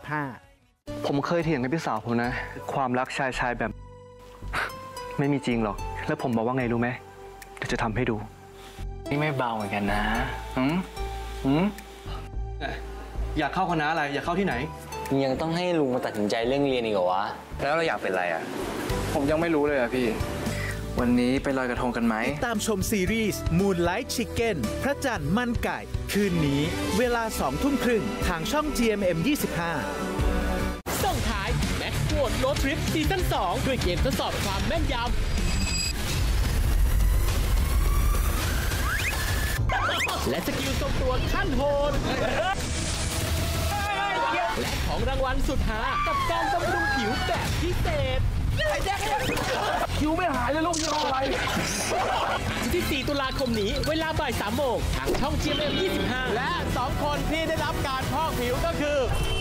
ผมเคยเถียงกับพี่สาวผมนะความรักชายแบบ ไม่มีจริงหรอกแล้วผมบอกว่าไงรู้ไหมเดี๋ยวจะทำให้ดูนี่ไม่เบาเหมือนกันนะอยากเข้าคณะอะไรอยากเข้าที่ไหนยังต้องให้ลุงมาตัดสินใจเรื่องเรียนอีกเหรอวะแล้วเราอยากเป็นอะไรอ่ะผมยังไม่รู้เลยอะพี่วันนี้ไปลอยกระทงกันไหมตามชมซีรีส์ Moonlight Chicken พระจันทร์มันไก่คืนนี้เวลา 20:30 ทางช่อง GMM 25 ส่งท้าย Max Road Road Trip ซีซั่น 2 ด้วยเกมทดสอบความแม่นยำและสกิลทรงตัวขั้นโหดและของรางวัลสุดหากับการบำรุงผิวแบบพิเศษคิวไม่หายเลยลูกยังอะไรที่ 4 ตุลาคมนี้เวลาบ่าย 3 โมงทางช่อง GMM 25และ2 คนที่ได้รับการพอกผิวก็คือ